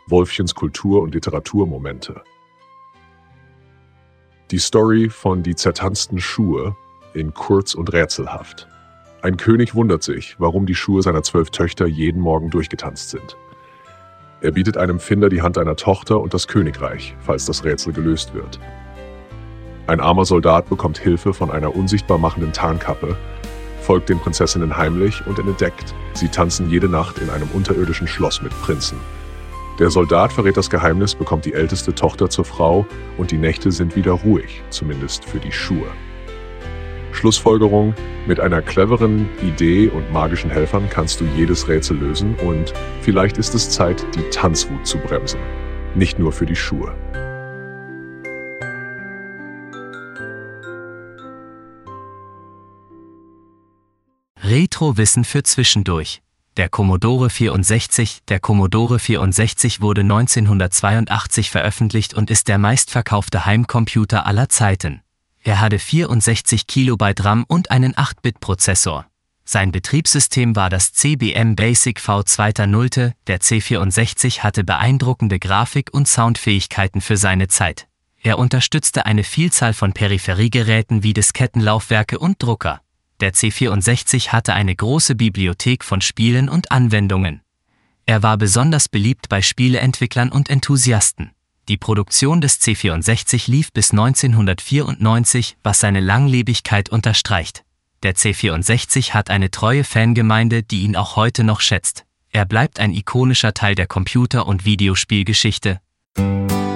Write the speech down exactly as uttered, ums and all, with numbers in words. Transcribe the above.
Wolfchens Kultur- und Literaturmomente. Die Story von Die zertanzten Schuhe in kurz und rätselhaft. Ein König wundert sich, warum die Schuhe seiner zwölf Töchter jeden Morgen durchgetanzt sind. Er bietet einem Finder die Hand einer Tochter und das Königreich, falls das Rätsel gelöst wird. Ein armer Soldat bekommt Hilfe von einer unsichtbar machenden Tarnkappe, folgt den Prinzessinnen heimlich und entdeckt, sie tanzen jede Nacht in einem unterirdischen Schloss mit Prinzen. Der Soldat verrät das Geheimnis, bekommt die älteste Tochter zur Frau und die Nächte sind wieder ruhig, zumindest für die Schuhe. Schlussfolgerung: Mit einer cleveren Idee und magischen Helfern kannst du jedes Rätsel lösen und vielleicht ist es Zeit, die Tanzwut zu bremsen. Nicht nur für die Schuhe. Retro-Wissen für zwischendurch. Der Commodore vierundsechzig. Der Commodore vierundsechzig wurde neunzehnhundertzweiundachtzig veröffentlicht und ist der meistverkaufte Heimcomputer aller Zeiten. Er hatte vierundsechzig Kilobyte RAM und einen acht Bit Prozessor. Sein Betriebssystem war das C B M Basic V zwei Punkt null. Der C vierundsechzig hatte beeindruckende Grafik- und Soundfähigkeiten für seine Zeit. Er unterstützte eine Vielzahl von Peripheriegeräten wie Diskettenlaufwerke und Drucker. Der C vierundsechzig hatte eine große Bibliothek von Spielen und Anwendungen. Er war besonders beliebt bei Spieleentwicklern und Enthusiasten. Die Produktion des C vierundsechzig lief bis neunzehnhundertvierundneunzig, was seine Langlebigkeit unterstreicht. Der C vierundsechzig hat eine treue Fangemeinde, die ihn auch heute noch schätzt. Er bleibt ein ikonischer Teil der Computer- und Videospielgeschichte.